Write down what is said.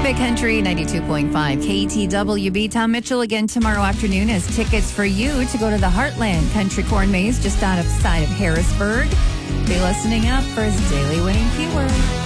Big Country 92.5 KTWB. Tom Mitchell again tomorrow afternoon has tickets for you to go to the Heartland Country Corn Maze just outside of Harrisburg. Be listening up for his daily winning keyword.